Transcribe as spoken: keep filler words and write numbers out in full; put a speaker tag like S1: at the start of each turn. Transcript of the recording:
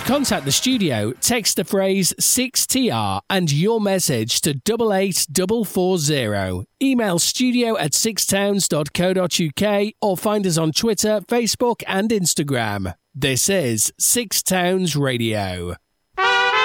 S1: contact the studio, text the phrase six T R and your message to eight eight four four zero. Email studio at sixtowns dot co dot uk or find us on Twitter, Facebook and Instagram. This is Six Towns Radio.